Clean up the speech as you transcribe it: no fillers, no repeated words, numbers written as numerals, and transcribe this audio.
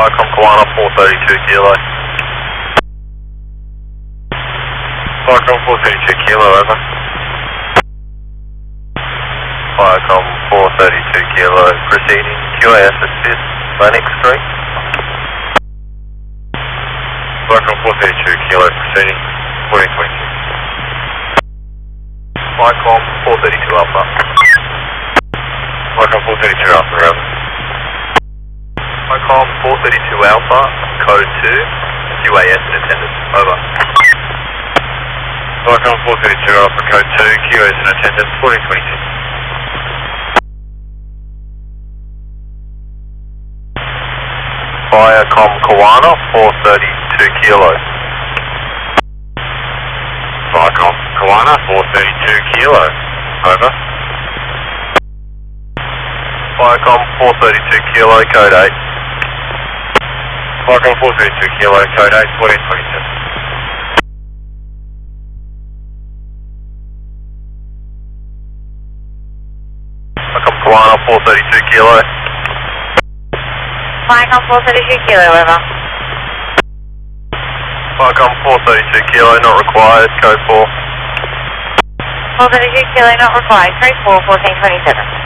Viacom Kiwana 432 Kilo. Viacom 432 Kilo, over. Viacom 432 Kilo, proceeding QAS assist, Lennox Street. Viacom 432 Kilo, proceeding 1422. Viacom 432 Alpha. Viacom 432 Alpha, over. Viacom 432 Alpha, code 2, QAS in attendance, over. Viacom 432 Alpha, code 2, QAS in attendance, 1422. Viacom Kiwana 432 Kilo. Viacom Kiwana 432 Kilo, over. Viacom 432 Kilo, code 8. Viacom 432 Kilo, code 8, 1427. Viacom Kiwana 432 Kilo. Viacom 432 Kilo, over. Viacom 432 Kilo, not required, code 4. 432 Kilo, not required, 34, 1427.